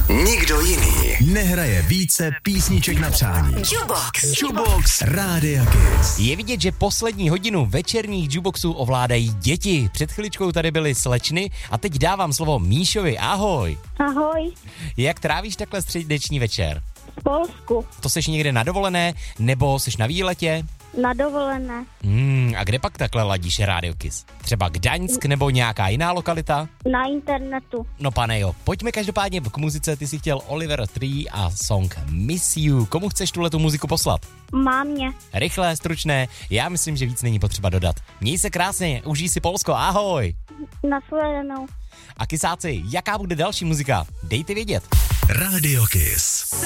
Nikdo jiný nehraje více písniček na přání. Jukebox Rádia Kiss. Je vidět, že poslední hodinu večerních jukeboxů ovládají děti. Před chviličkou tady byly slečny a teď dávám slovo Míšovi. Ahoj. Ahoj. Jak trávíš takhle středeční večer? V Polsku. To seš někde na dovolené nebo seš na výletě? Na dovolené. A kde pak takhle ladíš Rádio Kiss? Třeba Gdaňsk nebo nějaká jiná lokalita? Na internetu. No pane jo, pojďme každopádně k muzice. Ty jsi chtěl Oliver Tree a song Miss You. Komu chceš tuhletu muziku poslat? Mámě. Rychlé, stručné, já myslím, že víc není potřeba dodat. Měj se krásně, užij si Polsko, ahoj! Nashledanou. A kysáci, jaká bude další muzika? Dejte vědět. Rádio Kiss.